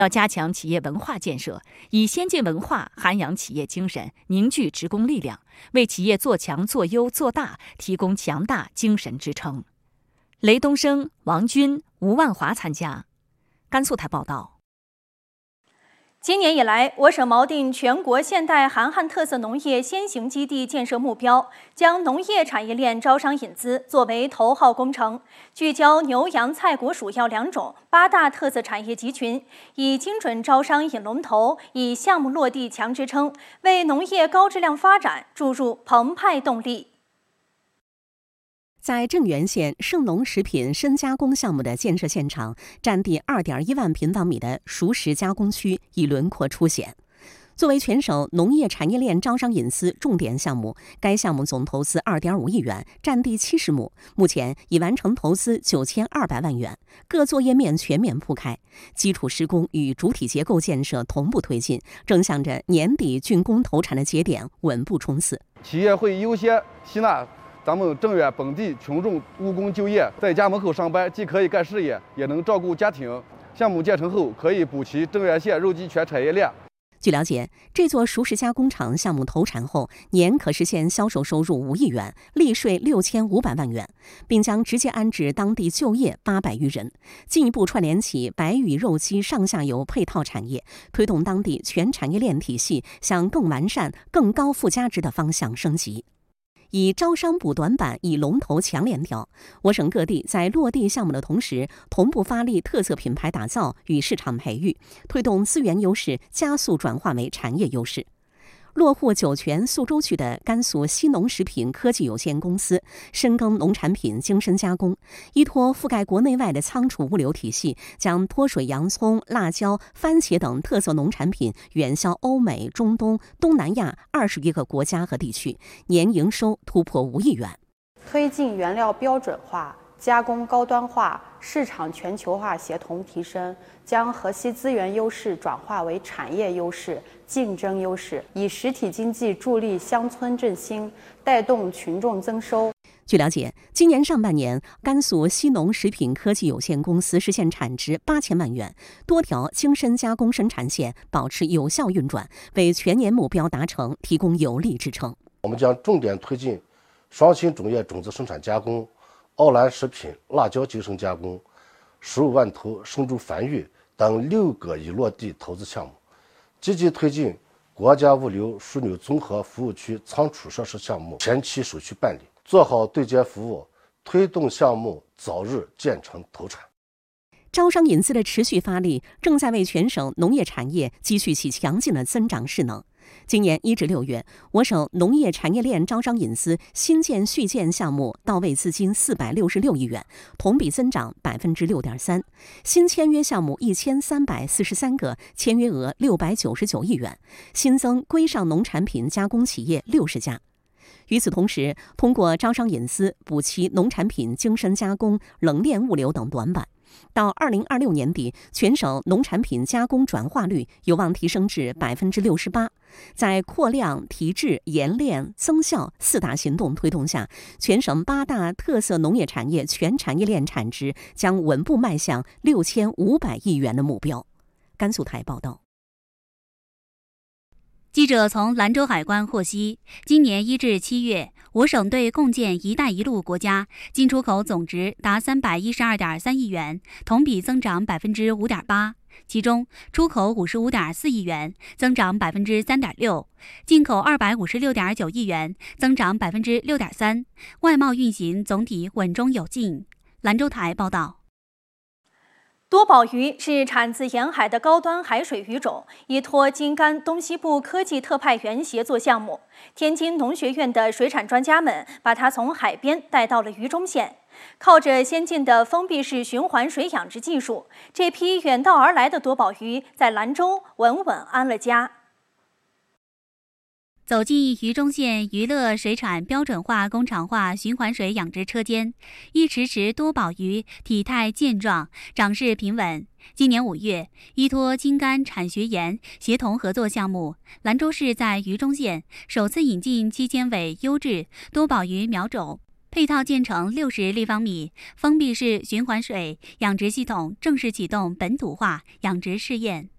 要加强企业文化建设，以先进文化涵养企业精神，凝聚职工力量，为企业做强、做优、做大提供强大精神支撑。雷东升、王军、吴万华参加。甘肃台报道。 今年以来，我省锚定全国现代韩汉特色农业先行基地建设目标，将农业产业链招商引资作为头号工程，聚焦牛羊菜谷属药两种8大特色产业集群，以精准招商引龙头，以项目落地强支撑，为农业高质量发展注入澎湃动力。 在正源县盛农食品深加工项目的建设现场，占地2.1万平方米的熟食加工区已轮廓初显。作为全省农业产业链招商引资重点项目，该项目总投资2.5亿元，占地70亩，目前已完成投资9200万元，各作业面全面铺开，基础施工与主体结构建设同步推进，正向着年底竣工投产的节点稳步冲刺。 企业会优先吸纳咱们正源本地群众务工就业，在家门口上班，既可以干事业，也能照顾家庭。项目建成后，可以补齐正源县肉鸡全产业链。 据了解，这座熟食加工厂项目投产后，年可实现销售收入5亿元，利税6500万元，并将直接安置当地就业800余人，进一步串联起白羽肉鸡上下游配套产业，推动当地全产业链体系向更完善、更高附加值的方向升级。以招商补短板，以龙头强联调，我省各地在落地项目的同时，同步发力特色品牌打造与市场培育，推动资源优势加速转化为产业优势。落户酒泉宿州区的甘肃西农食品科技有限公司深耕农产品精深加工，依托覆盖国内外的仓储物流体系，将脱水洋葱、辣椒、番茄等特色农产品远销欧美、中东、东南亚20余个国家和地区，年营收突破5亿元。 推进原料标准化、加工高端化、市场全球化协同提升，将河西资源优势转化为产业优势、竞争优势，以实体经济助力乡村振兴，带动群众增收。 据了解，今年上半年，甘肃西农食品科技有限公司实现产值8000万元，多条精深加工生产线保持有效运转，为全年目标达成提供有力支撑。 我们将重点推进双新种业种子生产加工、奥兰食品辣椒精深加工、15万头生猪繁育等6个已落地投资项目，积极推进国家物流枢纽综合服务区仓储设施项目前期手续办理，做好对接服务，推动项目早日建成投产。 招商引资的持续发力，正在为全省农业产业积蓄起强劲的增长势能。今年1至6月，我省农业产业链招商引资新建续建项目到位资金466亿元，同比增长6.3%，新签约项目1343个，签约额699亿元，新增规上农产品加工企业60家。与此同时，通过招商引资补齐农产品精深加工、冷链物流等短板，到2026年底，全省农产品加工转化率有望提升至68%。在扩量、提质、研炼、增效4大行动推动下，全省8大特色农业产业全产业链产值将稳步迈向6500亿元的目标。甘肃台报道。 记者从兰州海关获悉，今年1至7月，我省对共建“一带一路”国家进出口总值达312.3亿元，同比增长5.8%。其中，出口55.4亿元，增长3.6%；进口256.9亿元，增长6.3%。外贸运行总体稳中有进。兰州台报道。 多宝鱼是产自沿海的高端海水鱼种，依托京甘东西部科技特派员协作项目，天津农学院的水产专家们把它从海边带到了榆中县。靠着先进的封闭式循环水养殖技术，这批远道而来的多宝鱼在兰州稳稳安了家。 走进榆中县娱乐水产标准化工厂化循环水养殖车间，一池池多宝鱼体态健壮，长势平稳。今年5月，依托京甘产学研协同合作项目，兰州市在榆中县首次引进7千尾优质多宝鱼苗种，配套建成60立方米封闭式循环水养殖系统，正式启动本土化养殖试验。